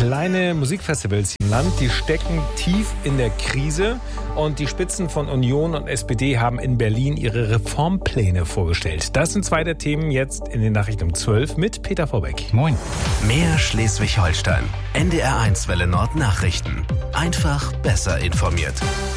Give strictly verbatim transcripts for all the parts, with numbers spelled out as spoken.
Kleine Musikfestivals im Land, die stecken tief in der Krise und die Spitzen von Union und S P D haben in Berlin ihre Reformpläne vorgestellt. Das sind zwei der Themen jetzt in den Nachrichten um zwölf mit Peter Vorbeck. Moin. Mehr Schleswig-Holstein. N D R eins Welle Nord Nachrichten. Einfach besser informiert.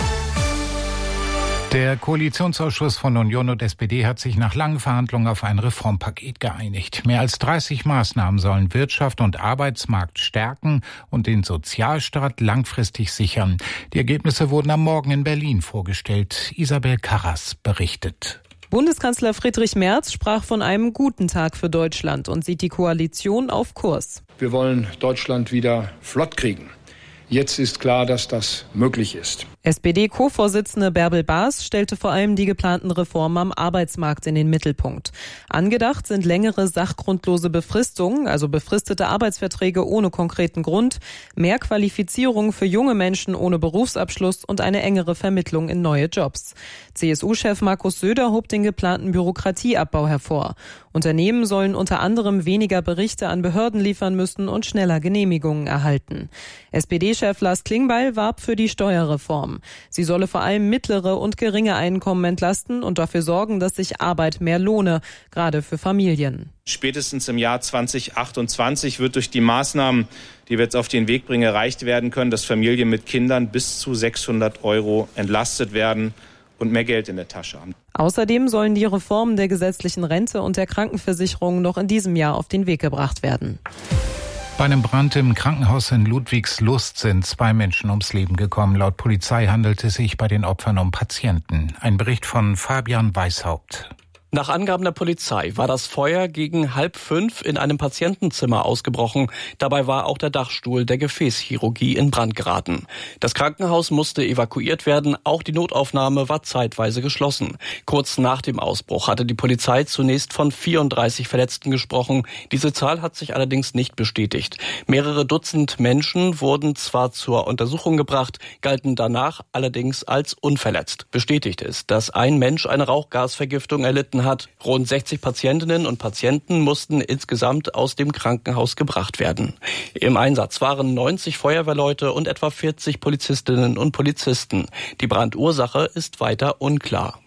Der Koalitionsausschuss von Union und S P D hat sich nach langen Verhandlungen auf ein Reformpaket geeinigt. Mehr als dreißig Maßnahmen sollen Wirtschaft und Arbeitsmarkt stärken und den Sozialstaat langfristig sichern. Die Ergebnisse wurden am Morgen in Berlin vorgestellt. Isabel Karras berichtet. Bundeskanzler Friedrich Merz sprach von einem guten Tag für Deutschland und sieht die Koalition auf Kurs. Wir wollen Deutschland wieder flott kriegen. Jetzt ist klar, dass das möglich ist. S P D-Co-Vorsitzende Bärbel Baas stellte vor allem die geplanten Reformen am Arbeitsmarkt in den Mittelpunkt. Angedacht sind längere sachgrundlose Befristungen, also befristete Arbeitsverträge ohne konkreten Grund, mehr Qualifizierung für junge Menschen ohne Berufsabschluss und eine engere Vermittlung in neue Jobs. C S U-Chef Markus Söder hob den geplanten Bürokratieabbau hervor. Unternehmen sollen unter anderem weniger Berichte an Behörden liefern müssen und schneller Genehmigungen erhalten. S P D-Chef Lars Klingbeil warb für die Steuerreform. Sie solle vor allem mittlere und geringe Einkommen entlasten und dafür sorgen, dass sich Arbeit mehr lohne, gerade für Familien. Spätestens im Jahr zwanzig achtundzwanzig wird durch die Maßnahmen, die wir jetzt auf den Weg bringen, erreicht werden können, dass Familien mit Kindern bis zu sechshundert Euro entlastet werden und mehr Geld in der Tasche haben. Außerdem sollen die Reformen der gesetzlichen Rente und der Krankenversicherung noch in diesem Jahr auf den Weg gebracht werden. Bei einem Brand im Krankenhaus in Ludwigslust sind zwei Menschen ums Leben gekommen. Laut Polizei handelt es sich bei den Opfern um Patienten. Ein Bericht von Fabian Weishaupt. Nach Angaben der Polizei war das Feuer gegen halb fünf in einem Patientenzimmer ausgebrochen. Dabei war auch der Dachstuhl der Gefäßchirurgie in Brand geraten. Das Krankenhaus musste evakuiert werden. Auch die Notaufnahme war zeitweise geschlossen. Kurz nach dem Ausbruch hatte die Polizei zunächst von vierunddreißig Verletzten gesprochen. Diese Zahl hat sich allerdings nicht bestätigt. Mehrere Dutzend Menschen wurden zwar zur Untersuchung gebracht, galten danach allerdings als unverletzt. Bestätigt ist, dass ein Mensch eine Rauchgasvergiftung erlitten hat. hat. Rund sechzig Patientinnen und Patienten mussten insgesamt aus dem Krankenhaus gebracht werden. Im Einsatz waren neunzig Feuerwehrleute und etwa vierzig Polizistinnen und Polizisten. Die Brandursache ist weiter unklar.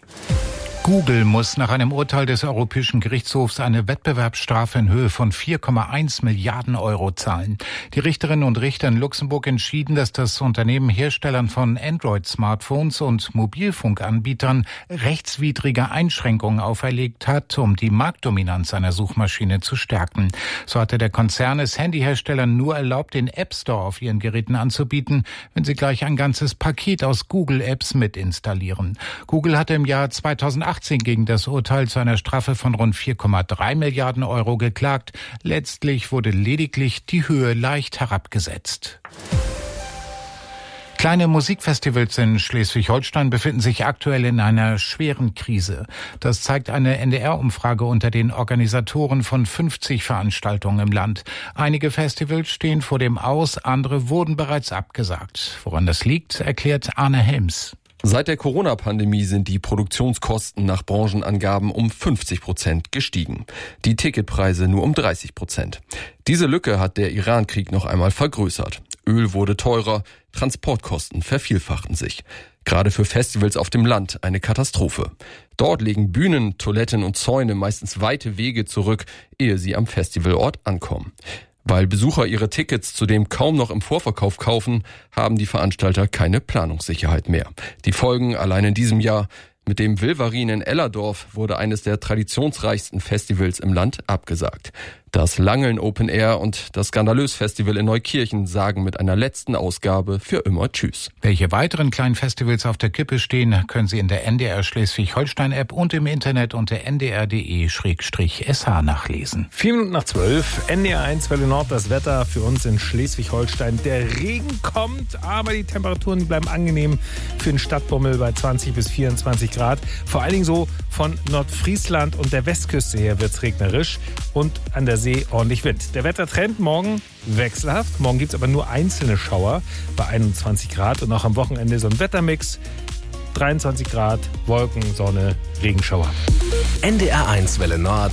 Google muss nach einem Urteil des Europäischen Gerichtshofs eine Wettbewerbsstrafe in Höhe von vier Komma eins Milliarden Euro zahlen. Die Richterinnen und Richter in Luxemburg entschieden, dass das Unternehmen Herstellern von Android-Smartphones und Mobilfunkanbietern rechtswidrige Einschränkungen auferlegt hat, um die Marktdominanz einer Suchmaschine zu stärken. So hatte der Konzern es Handyherstellern nur erlaubt, den App Store auf ihren Geräten anzubieten, wenn sie gleich ein ganzes Paket aus Google-Apps mitinstallieren. Google hatte im Jahr zweitausendachtzehn gegen das Urteil zu einer Strafe von rund vier Komma drei Milliarden Euro geklagt. Letztlich wurde lediglich die Höhe leicht herabgesetzt. Kleine Musikfestivals in Schleswig-Holstein befinden sich aktuell in einer schweren Krise. Das zeigt eine N D R-Umfrage unter den Organisatoren von fünfzig Veranstaltungen im Land. Einige Festivals stehen vor dem Aus, andere wurden bereits abgesagt. Woran das liegt, erklärt Arne Helms. Seit der Corona-Pandemie sind die Produktionskosten nach Branchenangaben um fünfzig Prozent gestiegen. Die Ticketpreise nur um dreißig Prozent. Diese Lücke hat der Iran-Krieg noch einmal vergrößert. Öl wurde teurer, Transportkosten vervielfachten sich. Gerade für Festivals auf dem Land eine Katastrophe. Dort legen Bühnen, Toiletten und Zäune meistens weite Wege zurück, ehe sie am Festivalort ankommen. Weil Besucher ihre Tickets zudem kaum noch im Vorverkauf kaufen, haben die Veranstalter keine Planungssicherheit mehr. Die Folgen allein in diesem Jahr: Mit dem Wilvarin in Ellerdorf wurde eines der traditionsreichsten Festivals im Land abgesagt. Das Langeln Open Air und das Skandalös Festival in Neukirchen sagen mit einer letzten Ausgabe für immer Tschüss. Welche weiteren kleinen Festivals auf der Kippe stehen, können Sie in der N D R Schleswig-Holstein-App und im Internet unter n d r punkt d e slash s h nachlesen. Vier Minuten nach zwölf, N D R eins Welle Nord, das Wetter für uns in Schleswig-Holstein. Der Regen kommt, aber die Temperaturen bleiben angenehm für den Stadtbummel bei zwanzig bis vierundzwanzig Grad. Vor allen Dingen so von Nordfriesland und der Westküste her wird es regnerisch und an der See ordentlich Wind. Der Wettertrend morgen wechselhaft. Morgen gibt es aber nur einzelne Schauer bei einundzwanzig Grad und auch am Wochenende so ein Wettermix. dreiundzwanzig Grad, Wolken, Sonne, Regenschauer. N D R eins Welle Nord.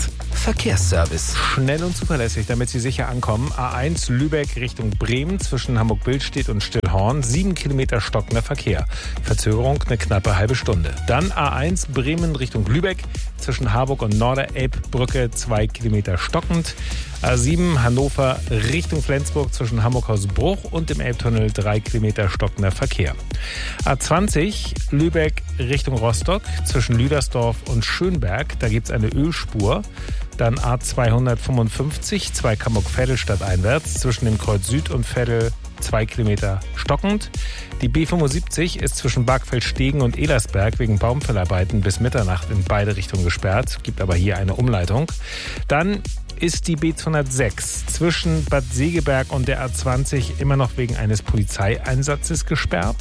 Verkehrsservice. Schnell und zuverlässig, damit Sie sicher ankommen. A eins Lübeck Richtung Bremen zwischen Hamburg-Billstedt und Stillhorn. Sieben Kilometer stockender Verkehr. Verzögerung eine knappe halbe Stunde. Dann A eins Bremen Richtung Lübeck zwischen Harburg und Norderelbbrücke. Zwei Kilometer stockend. A sieben Hannover Richtung Flensburg zwischen Hamburg-Hausbruch und dem Elbtunnel. Drei Kilometer stockender Verkehr. A zwanzig Lübeck Richtung Rostock zwischen Lüdersdorf und Schönberg. Da gibt es eine Ölspur. Dann A zweihundertfünfundfünfzig, Zweig-Hamburg-Veddel stadteinwärts zwischen dem Kreuz Süd und Veddel zwei Kilometer stockend. Die B fünfundsiebzig ist zwischen Bargfeld-Stegen und Elersberg wegen Baumfellarbeiten bis Mitternacht in beide Richtungen gesperrt. Gibt aber hier eine Umleitung. Dann ist die B zweihundertsechs zwischen Bad Segeberg und der A zwanzig immer noch wegen eines Polizeieinsatzes gesperrt.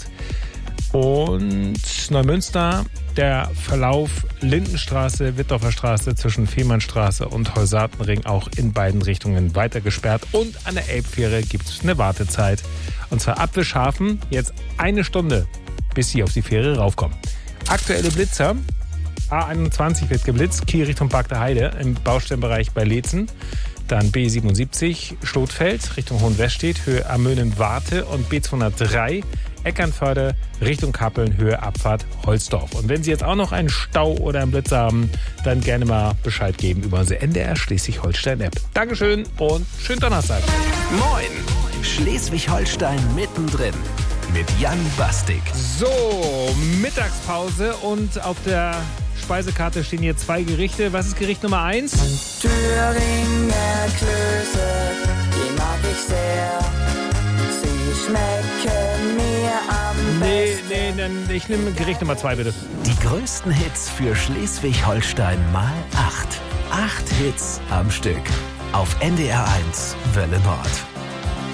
Und Neumünster, der Verlauf Lindenstraße, Wittdorfer Straße zwischen Fehmarnstraße und Heusartenring auch in beiden Richtungen weiter gesperrt. Und an der Elbfähre gibt es eine Wartezeit. Und zwar ab Wischhafen jetzt eine Stunde, bis Sie auf die Fähre raufkommen. Aktuelle Blitzer. A einundzwanzig wird geblitzt, Kiel Richtung Park der Heide im Baustellenbereich bei Leetzen. Dann B siebenundsiebzig Stotfeld Richtung Hohenwestedt, Höhe Amönen-Warte und B zweihundertdrei Eckernförde Richtung Kappeln, Höhe Abfahrt Holzdorf. Und wenn Sie jetzt auch noch einen Stau oder einen Blitz haben, dann gerne mal Bescheid geben über unsere N D R Schleswig-Holstein-App. Dankeschön und schönen Donnerstag. Moin! Schleswig-Holstein mittendrin mit Jan Bastik. So, Mittagspause und auf der Speisekarte stehen hier zwei Gerichte. Was ist Gericht Nummer eins? Thüringer Klöße, die mag ich sehr. Sie schmecken mir am Nee, besten. nee, dann ich nehme Gericht Nummer zwei, bitte. Die größten Hits für Schleswig-Holstein mal acht. Acht Hits am Stück. Auf N D R eins Welle Nord.